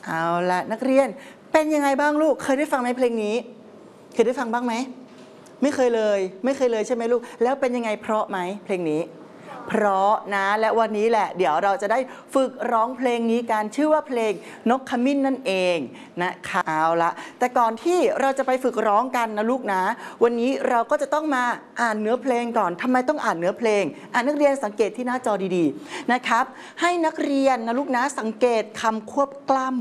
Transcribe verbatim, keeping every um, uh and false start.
เอาละนักเรียนเป็นยังไงบ้างลูกเคยได้ฟังไหมเพลงนี้เคยได้ฟังบ้างไหมไม่เคยเลยไม่เคยเลยใช่ไหมลูกแล้วเป็นยังไงเพราะไหมเพลงนี้เพราะนะและวันนี้แหละเดี๋ยวเราจะได้ฝึกร้องเพลงนี้กันชื่อว่าเพลงนกขมิ้นนั่นเองนะคะเอาละแต่ก่อนที่เราจะไปฝึกร้องกันนะลูกนะวันนี้เราก็จะต้องมาอ่านเนื้อเพลงก่อนทำไมต้องอ่านเนื้อเพลงอ่านนักเรียนสังเกตที่หน้าจอดีๆนะครับให้นักเรียนนะลูกนะสังเกตคำควบกล้ำ